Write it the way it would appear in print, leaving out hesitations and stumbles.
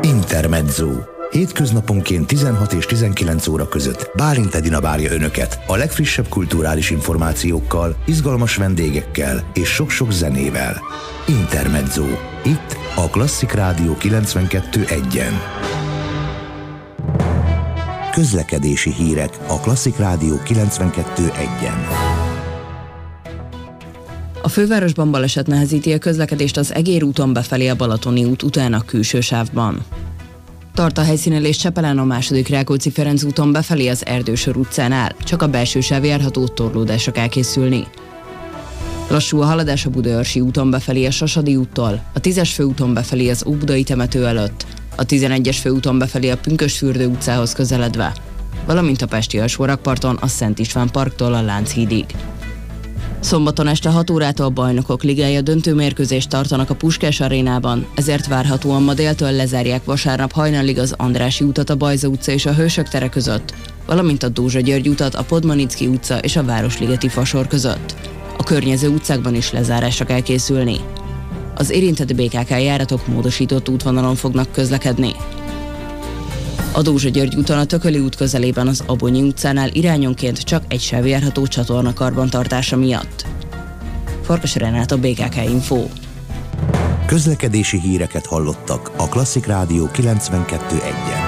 Intermezzo. Hétköznaponként 16 és 19 óra között Bálint Edina várja Önöket a legfrissebb kulturális információkkal, izgalmas vendégekkel és sok-sok zenével. Intermezzo. Itt a Klasszik Rádió 92.1-en. Közlekedési hírek a Klasszik Rádió 92.1-en. A fővárosban baleset nehezíti a közlekedést az Egér úton befelé a Balatoni út után a külső sávban. Tart a helyszínelés Csepelen a II. Rákóczi-Ferenc úton befelé az Erdősor utcánál, csak a belső sáv járható, torlódásra kell készülni. Lassú a haladás a Budaörsi úton befelé a Sasadi úttól, a 10-es főúton befelé az Óbudai temető előtt, a 11-es főúton befelé a Pünkösdfürdő utcához közeledve, valamint a pesti alsórakparton a Szent István parktól a Lánchídig. Szombaton este 6 órától Bajnokok Ligája döntőmérkőzést tartanak a Puskás arénában, ezért várhatóan ma déltől lezárják vasárnap hajnalig az Andrássy utat a Bajza utca és a Hősök tere között, valamint a Dózsa György utat a Podmanicki utca és a Városligeti fasor között. A környező utcákban is lezárásra kell készülni. Az érintett BKK járatok módosított útvonalon fognak közlekedni. A Dózsa György úton a Tököli út közelében az Abonyi utcánál irányonként csak egy sáv járható csatorna karbantartása miatt. Farkas Renát, BKK Info. Közlekedési híreket hallottak a Klasszik Rádió 92.1-en.